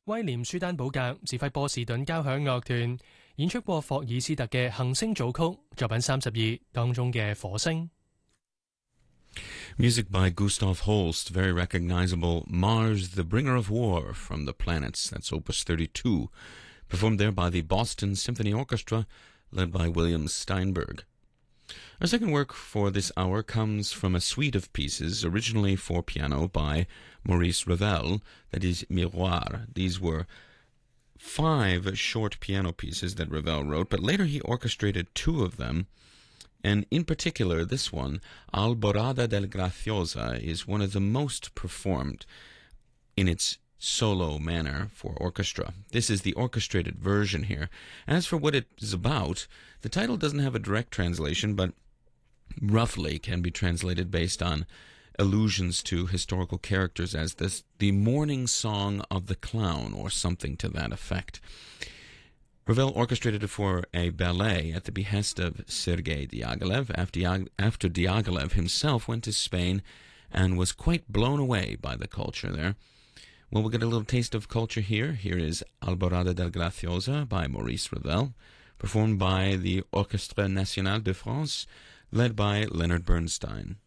威廉舒丹堡格指揮波士頓交響樂團演出過霍爾斯特嘅行星組曲作品32當中嘅火星。 Music by Gustav Holst, very recognizable. Mars, the Bringer of War from the Planets. That's Opus 32, performed there by the Boston Symphony Orchestra, led by William Steinberg. Our second work for this hour comes from a suite of pieces originally for piano by Maurice Ravel, that is Miroir. These were 5 short piano pieces that Ravel wrote, but later he orchestrated 2 of them. And in particular, this one, Alborada del Graciosa, is one of the most performed in its solo manner for orchestra. This is the orchestrated version here. As for what it is about, the title doesn't have a direct translation, but roughly can be translated based on allusions to historical characters as the morning song of the clown, or something to that effect. Ravel orchestrated it for a ballet at the behest of Sergei Diaghilev after Diaghilev himself went to Spain and was quite blown away by the culture there. Well, we'll get a little taste of culture here. Here is Alborada del Graciosa by Maurice Ravel, performed by the Orchestre National de France, led by Leonard Bernstein.